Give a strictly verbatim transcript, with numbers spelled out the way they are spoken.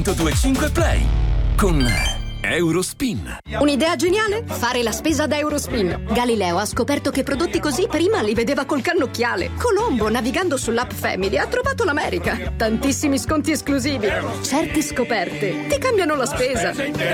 centodue e cinque Play con Eurospin. Un'idea geniale? Fare la spesa da Eurospin. Galileo ha scoperto che prodotti così prima li vedeva col cannocchiale. Colombo, navigando sull'app Family, ha trovato l'America. Tantissimi sconti esclusivi. Certe scoperte ti cambiano la spesa.